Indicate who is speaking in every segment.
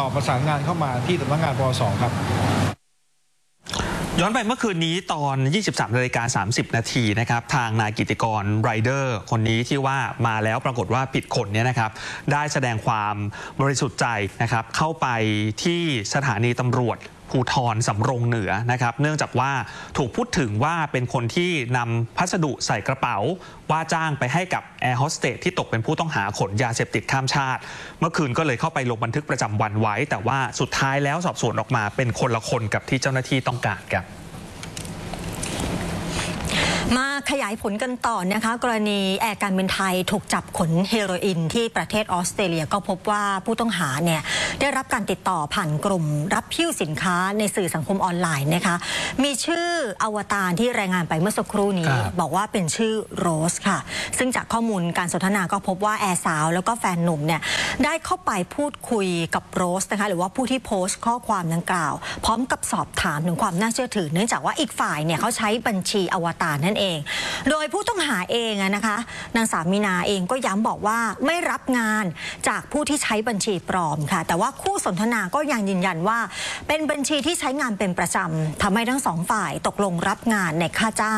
Speaker 1: ต่อประสานงานเข้ามาที่สำนักงานปปส.ครับ
Speaker 2: ย้อนไปเมื่อคืนนี้ตอน 23:30 นาทีนะครับทางนายกิติกรไรเดอร์คนนี้ที่ว่ามาแล้วปรากฏว่าผิดคนเนี่ยนะครับได้แสดงความบริสุทธิ์ใจนะครับเข้าไปที่สถานีตำรวจภูธรสำโรงเหนือนะครับเนื่องจากว่าถูกพูดถึงว่าเป็นคนที่นำพัสดุใส่กระเป๋าว่าจ้างไปให้กับแอร์โฮสเตสที่ตกเป็นผู้ต้องหาขนยาเสพติดข้ามชาติเมื่อคืนก็เลยเข้าไปลงบันทึกประจำวันไว้แต่ว่าสุดท้ายแล้วสอบสวนออกมาเป็นคนละคนกับที่เจ้าหน้าที่ต้องการครับ
Speaker 3: มาขยายผลกันต่อนะคะกรณีแอร์การบินไทยถูกจับขนเฮโรอีนที่ประเทศออสเตรเลียก็พบว่าผู้ต้องหาเนี่ยได้รับการติดต่อผ่านกลุ่มรับหิ้วสินค้าในสื่อสังคมออนไลน์นะคะมีชื่ออวตารที่รายงานไปเมื่อสักครู่นี้บอกว่าเป็นชื่อโรสค่ะซึ่งจากข้อมูลการสนทนาก็พบว่าแอร์สาวแล้วก็แฟนหนุ่มเนี่ยได้เข้าไปพูดคุยกับโรสนะคะหรือว่าผู้ที่โพสต์ข้อความดังกล่าวพร้อมกับสอบถามถึงความน่าเชื่อถือเนื่องจากว่าอีกฝ่ายเนี่ยเขาใช้บัญชีอวตารนั่นเองโดยผู้ต้องหาเองนะคะนางสาวมีนาเองก็ย้ำบอกว่าไม่รับงานจากผู้ที่ใช้บัญชีปลอมค่ะแต่ว่าคู่สนทนาก็ยังยืนยันว่าเป็นบัญชีที่ใช้งานเป็นประจำทำให้ทั้งสองฝ่ายตกลงรับงานในค่าจ้าง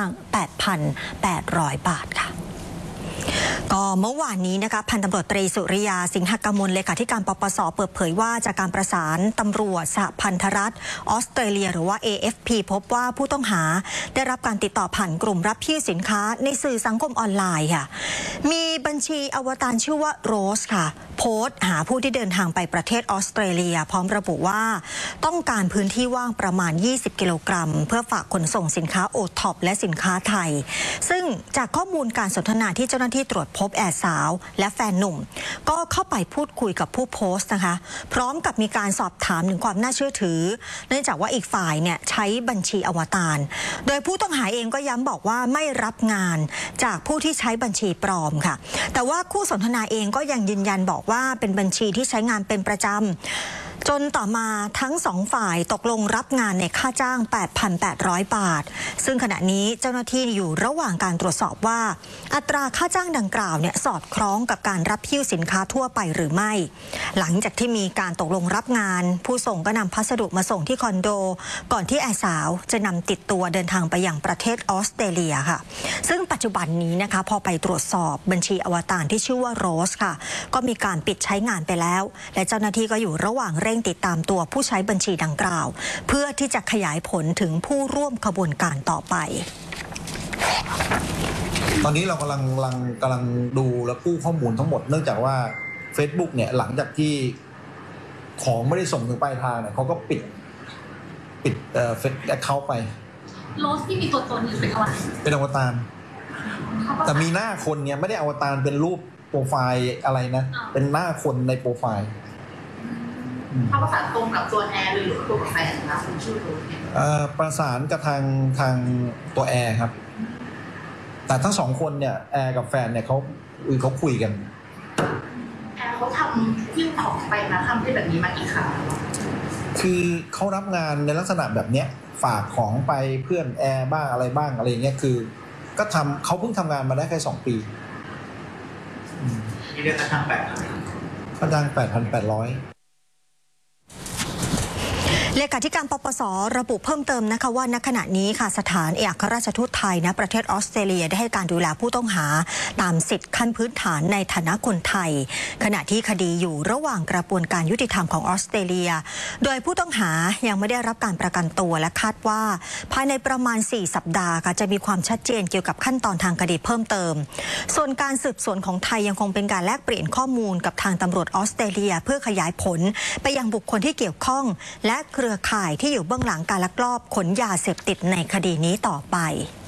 Speaker 3: 8,800 บาทค่ะก็เมื่อวานนี้นะคะพันตำรวจตรีสุริยาสิงหกมลเลขาธิการปปส.เปิดเผยว่าจากการประสานตำรวจสหพันธรัฐออสเตรเลียหรือว่า AFP พบว่าผู้ต้องหาได้รับการติดต่อผ่านกลุ่มรับหิ้วสินค้าในสื่อสังคมออนไลน์ค่ะมีบัญชีอวตารชื่อว่าโรสค่ะโพสต์หาผู้ที่เดินทางไปประเทศออสเตรเลียพร้อมระบุว่าต้องการพื้นที่ว่างประมาณ20กิโลกรัมเพื่อฝากขนส่งสินค้าโอท็อปและสินค้าไทยซึ่งจากข้อมูลการสนทนาที่เจ้าหน้าที่ตรวจพบแอร์สาวและแฟนหนุ่มก็เข้าไปพูดคุยกับผู้โพสต์นะคะพร้อมกับมีการสอบถามถึงความน่าเชื่อถือเนื่องจากว่าอีกฝ่ายเนี่ยใช้บัญชีอวตารโดยผู้ต้องหาเองก็ย้ำบอกว่าไม่รับงานจากผู้ที่ใช้บัญชีปลอมค่ะแต่ว่าคู่สนทนาเองก็ยังยืนยันบอกว่าเป็นบัญชีที่ใช้งานเป็นประจำจนต่อมาทั้งสองฝ่ายตกลงรับงานในค่าจ้าง 8,800 บาทซึ่งขณะนี้เจ้าหน้าที่อยู่ระหว่างการตรวจสอบว่าอัตราค่าจ้างดังกล่าวเนี่ยสอดคล้องกับการรับหิ้วสินค้าทั่วไปหรือไม่หลังจากที่มีการตกลงรับงานผู้ส่งก็นำพัสดุมาส่งที่คอนโดก่อนที่แอร์สาวจะนำติดตัวเดินทางไปยังประเทศออสเตรเลียค่ะซึ่งปัจจุบันนี้นะคะพอไปตรวจสอบบัญชีอวตารที่ชื่อว่าโรสค่ะก็มีการปิดใช้งานไปแล้วและเจ้าหน้าที่ก็อยู่ระหว่างเร่งติดตามตัวผู้ใช้บัญชีดังกล่าวเพื่อที่จะขยายผลถึงผู้ร่วมขบวนการต่อไป
Speaker 4: ตอนนี้เรากำลังดูและกู้ข้อมูลทั้งหมดเนื่องจากว่า Facebook เนี่ยหลังจากที่ของไม่ได้ส่งถึงปลายทางเนี่ยเขาก็ปิดเฟซแอคเคาท์ไป
Speaker 5: โรสที่มีตัวตนอยู่เป็นอะไร
Speaker 4: เป็นอวตารแต่มีหน้าคนเนี่ยไม่ได้อวตารเป็นรูปโปรไฟล์อะไรนะเป็นหน้าคนในโปรไฟล์
Speaker 5: เขาประสานตรงกับตัวแอร์หรือตัวแฟนนะคุณชื่อโรส
Speaker 4: ประสานกับทางตัวแอร์ครับแต่ทั้งสองคนเนี่ยแอร์กับแฟนเนี่ยเขาคุยกัน
Speaker 5: แอร์เขาทำที่ออกไปนะทำที่แบบนี้มากี่ครั้ง
Speaker 4: คือเขารับงานในลักษณะแบบเนี้ยฝากของไปเพื่อนแอร์บ้างอะไรบ้างอะไรเงี้ยคือก็เขาเพิ่งทำงานมาได้แค่2 ปี
Speaker 5: นี่เรียกค่าจ้าง
Speaker 4: 8,800
Speaker 3: เลขาธิการปปส.ระบุเพิ่มเติมนะคะว่าณขณะนี้ค่ะสถานเอกอัครราชทูตไทยณประเทศออสเตรเลียได้ให้การดูแลผู้ต้องหาตามสิทธิขั้นพื้นฐานในฐานะคนไทยขณะที่คดีอยู่ระหว่างกระบวนการยุติธรรมของออสเตรเลียโดยผู้ต้องหายังไม่ได้รับการประกันตัวและคาดว่าภายในประมาณ4 สัปดาห์ค่ะจะมีความชัดเจนเกี่ยวกับขั้นตอนทางคดีเพิ่มเติมส่วนการสืบสวนของไทยยังคงเป็นการแลกเปลี่ยนข้อมูลกับทางตำรวจออสเตรเลียเพื่อขยายผลไปยังบุคคลที่เกี่ยวข้องและเครือข่ายที่อยู่เบื้องหลังการลักลอบขนยาเสพติดในคดีนี้ต่อไป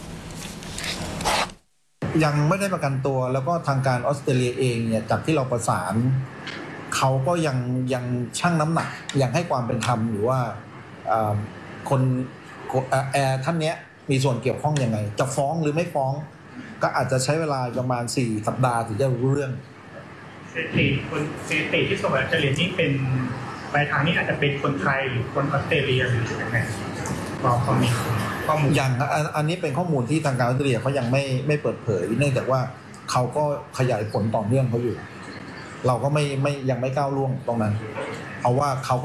Speaker 4: ยังไม่ได้ประกันตัวแล้วก็ทางการออสเตรเลียเองเนี่ยจากที่เราประสานเขาก็ยังชั่งน้ำหนักยังให้ความเป็นธรรมอยู่ว่าคนแอร์ท่านนี้มีส่วนเกี่ยวข้องยังไงจะฟ้องหรือไม่ฟ้องก็อาจจะใช้เวลาประมาณ4 สัปดาห์ถึงจะรู้เรื่อง
Speaker 6: สถิติที่ส่งออสเตรเลียนี่เป็นปลายทางนี้อาจจะเป็นคนไทยหรือคนออสเตรเลียหรือยังไงพอมีข้อมูล
Speaker 4: อย่างอันนี้เป็นข้อมูลที่ทางการออสเตรเลียเขายังไม่เปิดเผยเนื่องจากว่าเขาก็ขยายผลต่อเนื่องเขาอยู่เราก็ยังไม่ก้าวล่วงตรงนั้นเอาว่าเขา